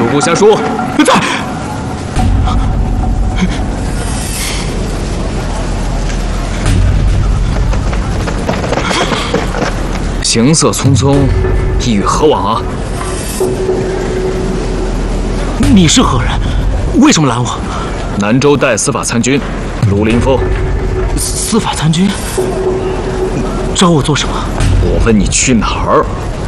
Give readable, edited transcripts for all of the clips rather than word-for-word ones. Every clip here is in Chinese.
部下属在。 行色匆匆，意欲何往啊？ 你是何人？为什么拦我？ 南州代司法参军卢林峰。 司法参军？找我做什么？ 我问你去哪儿？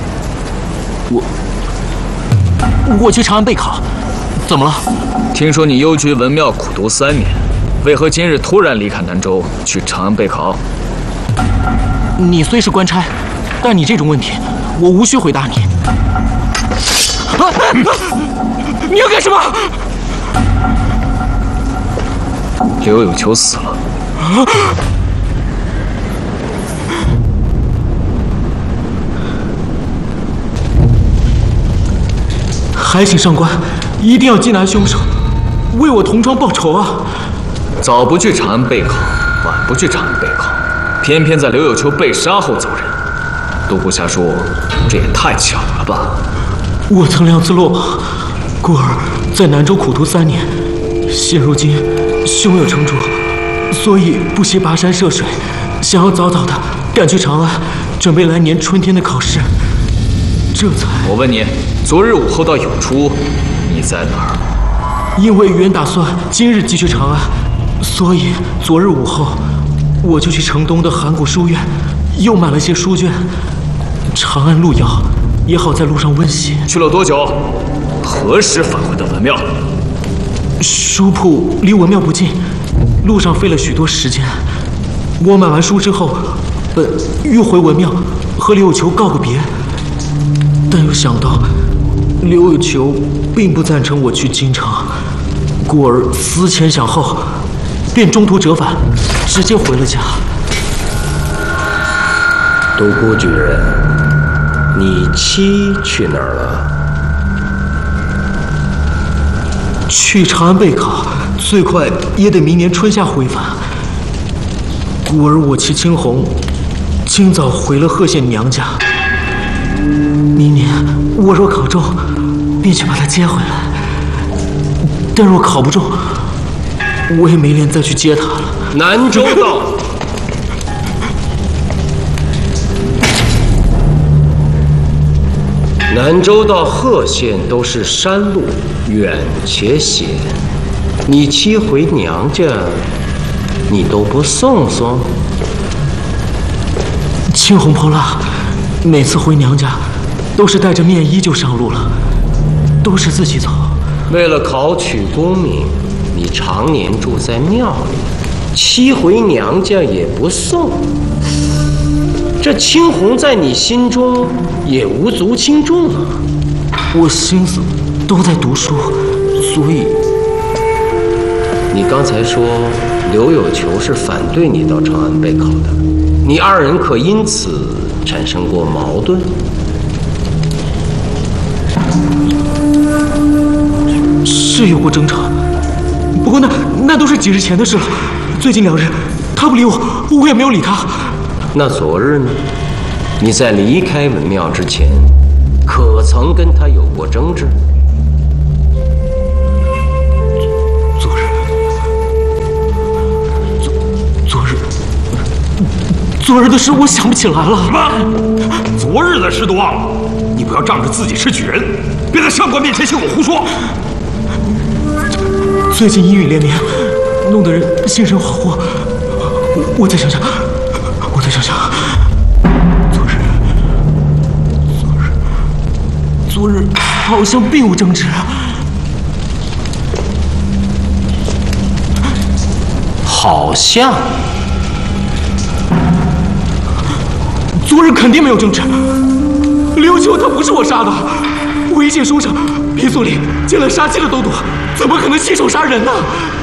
我去长安备考。怎么了？ 听说你幽居文庙苦读3年，为何今日突然离开南州去长安备考？ 你虽是官差，但你这种问题，我无需回答你。你要干什么？ 刘有求死了。 还请上官一定要缉拿凶手，为我同窗报仇啊！ 早不去长安备考，晚不去长安备考，偏偏在刘有求被杀后走人。都部下说，这也太巧了吧？ 我曾2次落马，故而在南州苦读3年，现如今胸有成竹，所以不惜跋山涉水，想要早早的赶去长安，准备来年春天的考试。这才…… 我问你，昨日午后到酉初，你在哪儿？ 因为原打算今日即去长安，所以昨日午后我就去城东的函谷书院，又买了些书卷。长安路遥，也好在路上温习。 去了多久？何时返回的文庙？ 书铺离文庙不近，路上费了许多时间。我买完书之后，欲回文庙和刘有求告个别，但又想到刘有求并不赞成我去京城，故而思前想后，便中途折返，直接回了家。 独孤举人，你妻去哪儿了？ 去长安备考，最快也得明年春夏回返。故而我妻青红今早回了贺县娘家。明年我若考中，便去把她接回来；但若考不中，我也没脸再去接她了。 南州道。南州到贺县都是山路，远且险。你妻回娘家，你都不送送？ 青红泼辣，每次回娘家，都是带着面衣就上路了，都是自己走。 为了考取功名，你常年住在庙里，妻回娘家也不送。这青红在你心中也无足轻重啊！ 我心思都在读书，所以…… 你刚才说刘有求是反对你到长安备考的，你2人可因此产生过矛盾？ 是有过争吵，不过那都是几日前的事了。最近2日，他不理我，我也没有理他。 那昨日呢？你在离开文庙之前，可曾跟他有过争执？ 昨日的事我想不起来了。 什么？昨日的事都忘了？你不要仗着自己是举人，别在上官面前信我胡说。 最近阴雨连绵，弄得人心神恍惚。我再想想。昨日好像并无争执。 好像。 昨日肯定没有争执。刘求他不是我杀的，我一见书上皮素里见了杀妻的都督，怎么可能亲手杀人呢？